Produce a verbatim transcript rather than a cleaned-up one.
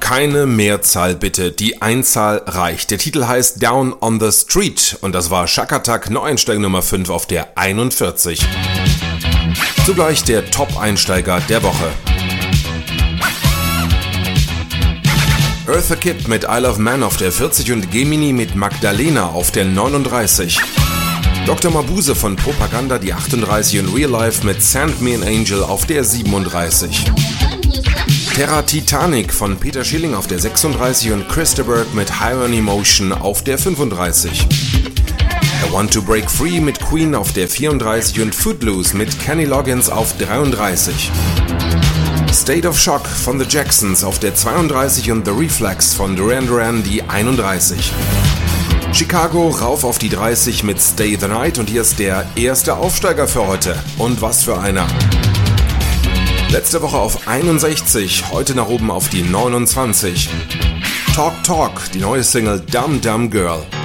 Keine Mehrzahl bitte, die Einzahl reicht. Der Titel heißt Down on the Street und das war Shack Attack, Neueinsteiger Nummer fünf auf der einundvierzig. Zugleich der Top-Einsteiger der Woche. Eartha Kitt mit I Love Man auf der vierzig und Gemini mit Magdalena auf der neununddreißig. Doktor Mabuse von Propaganda die achtunddreißig und Real Life mit Send Me an Angel auf der siebenunddreißig. Terra Titanic von Peter Schilling auf der sechsunddreißig und Chris de Burgh mit High on Emotion auf der fünfunddreißig. I Want to Break Free mit Queen auf der vierunddreißig und Footloose mit Kenny Loggins auf dreiunddreißig. State of Shock von The Jacksons auf der zweiunddreißig und The Reflex von Duran Duran die einunddreißig. Chicago rauf auf die dreißig mit Stay the Night und hier ist der erste Aufsteiger für heute. Und was für einer. Letzte Woche auf einundsechzig, heute nach oben auf die neunundzwanzig. Talk Talk, die neue Single Dumb Dumb Girl.